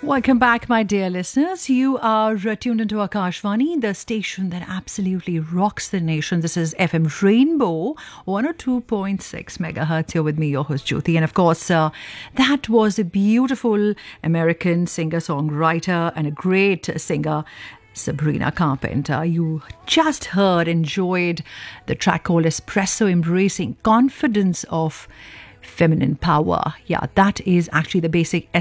Welcome back, my dear listeners. You are tuned into Akashvani, the station that absolutely rocks the nation. This is FM Rainbow 102.6 megahertz. You're with me, your host Jyoti. And of course, that was a beautiful American singer-songwriter and a great singer, Sabrina Carpenter. You just enjoyed the track called Espresso, embracing confidence of feminine power. Yeah, that is actually the basic